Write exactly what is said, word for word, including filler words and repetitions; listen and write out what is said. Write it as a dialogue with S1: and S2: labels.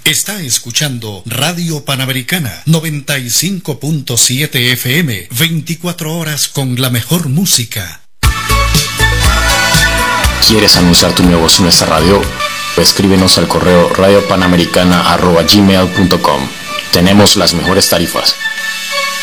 S1: Está escuchando Radio Panamericana noventa y cinco punto siete F M, veinticuatro horas con la mejor música.
S2: ¿Quieres anunciar tu negocio en esta radio? Escríbenos al correo radiopanamericana arroba gmail punto com. Tenemos las mejores tarifas.